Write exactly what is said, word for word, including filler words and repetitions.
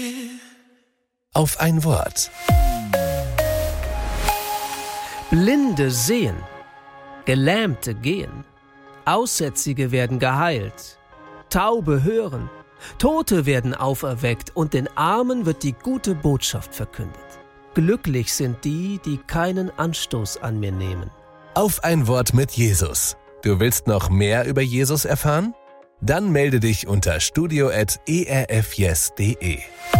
Auf ein Wort. Blinde sehen, Gelähmte gehen, Aussätzige werden geheilt, Taube hören, Tote werden auferweckt und den Armen wird die gute Botschaft verkündet. Glücklich sind die, die keinen Anstoß an mir nehmen. Auf ein Wort mit Jesus. Du willst noch mehr über Jesus erfahren? Dann melde dich unter studio at e r f yes punkt de.